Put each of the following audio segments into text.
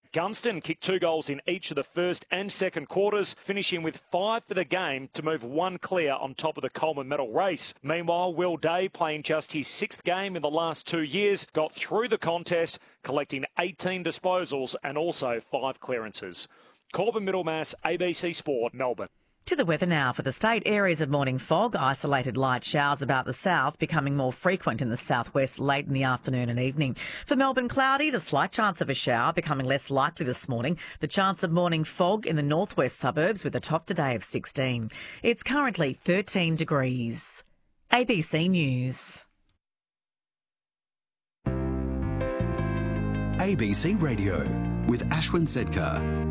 Gunston kicked 2 goals in each of the first and second quarters, finishing with 5 for the game to move 1 clear on top of the Coleman medal race. Meanwhile, Will Day, playing just his 6th game in the last 2 years, got through the contest, collecting 18 disposals and also 5 clearances. Corbin Middlemass, ABC Sport, Melbourne. To the weather now. For the state, areas of morning fog, isolated light showers about the south, becoming more frequent in the southwest late in the afternoon and evening. For Melbourne, cloudy, the slight chance of a shower becoming less likely this morning. The chance of morning fog in the northwest suburbs with a top today of 16. It's currently 13 degrees. ABC News. ABC Radio with Ashwin Sedkar.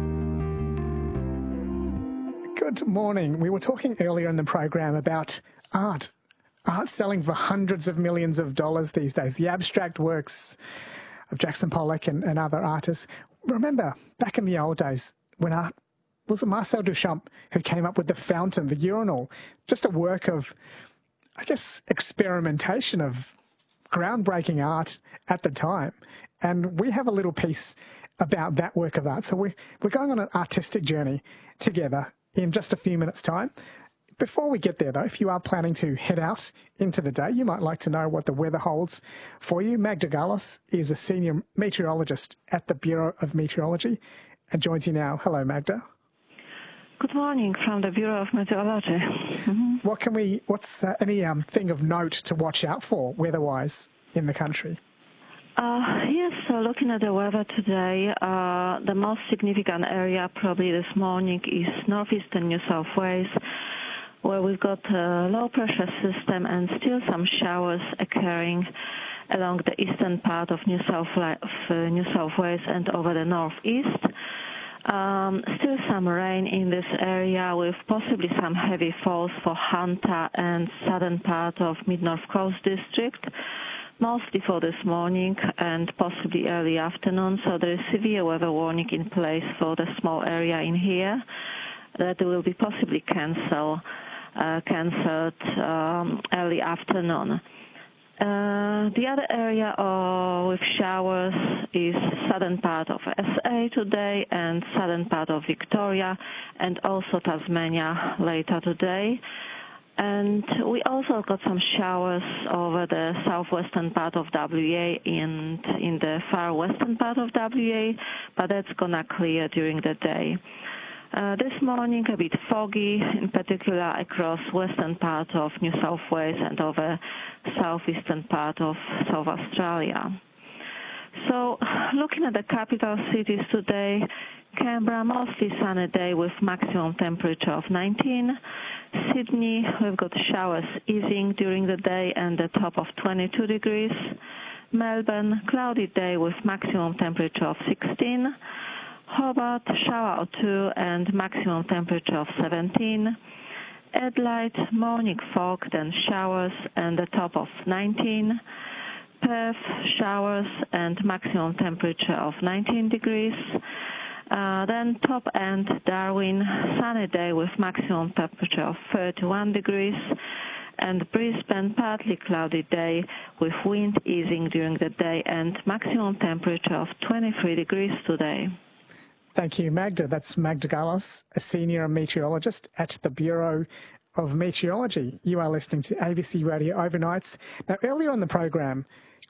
Good morning. We were talking earlier in the program about art. Art selling for hundreds of millions of dollars these days. The abstract works of Jackson Pollock and other artists. Remember, back in the old days, when art, was it Marcel Duchamp who came up with the fountain, the urinal, just a work of, I guess, experimentation of groundbreaking art at the time. And we have a little piece about that work of art. So we're going on an artistic journey together in just a few minutes' time. Before we get there, though, if you are planning to head out into the day, you might like to know what the weather holds for you. Magda Galos is a senior meteorologist at the Bureau of Meteorology and joins you now. Hello, Magda. Good morning from the Bureau of Meteorology. Mm-hmm. What's any thing of note to watch out for weather-wise in the country? Yes, so looking at the weather today, the most significant area probably this morning is northeastern New South Wales, where we've got a low-pressure system and still some showers occurring along the eastern part of New South Wales and over the northeast. Still some rain in this area with possibly some heavy falls for Hunter and southern part of Mid-North Coast District, mostly for this morning and possibly early afternoon. So there is severe weather warning in place for the small area in here that will be possibly cancelled early afternoon. The other area with showers is southern part of SA today and southern part of Victoria and also Tasmania later today. And we also got some showers over the southwestern part of WA and in the far western part of WA, but that's going to clear during the day. This morning a bit foggy, in particular across western part of New South Wales and over southeastern part of South Australia. So looking at the capital cities today, Canberra, mostly sunny day with maximum temperature of 19. Sydney, we've got showers easing during the day and the top of 22 degrees. Melbourne, cloudy day with maximum temperature of 16. Hobart, shower or 2 and maximum temperature of 17. Adelaide, morning fog, then showers and the top of 19. Perth, showers and maximum temperature of 19 degrees. Then top end, Darwin, sunny day with maximum temperature of 31 degrees. And Brisbane, partly cloudy day with wind easing during the day and maximum temperature of 23 degrees today. Thank you, Magda. That's Magda Galos, a senior meteorologist at the Bureau of Meteorology. You are listening to ABC Radio Overnights. Now, earlier on the program,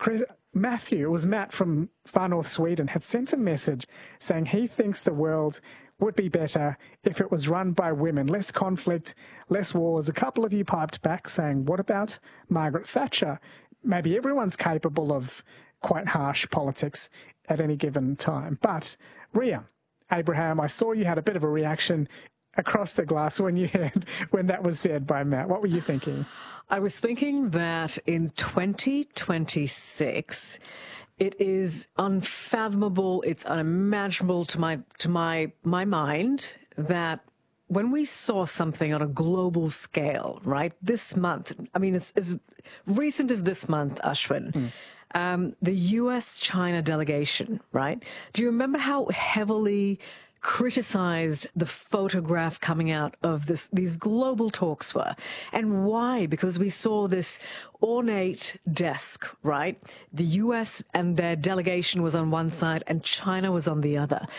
Matt from far north Sweden had sent a message saying he thinks the world would be better if it was run by women. Less conflict, less wars. A couple of you piped back saying, what about Margaret Thatcher? Maybe everyone's capable of quite harsh politics at any given time. But, Ria Abraham, I saw you had a bit of a reaction across the glass when that was said by Matt. What were you thinking? I was thinking that in 2026, it is unfathomable, it's unimaginable to my mind that when we saw something on a global scale, right, this month, I mean, as recent as this month, Ashwin, the US-China delegation, right? Do you remember how heavily criticized the photograph coming out of these global talks were? And why? Because we saw this ornate desk, right? The US and their delegation was on one side and China was on the other.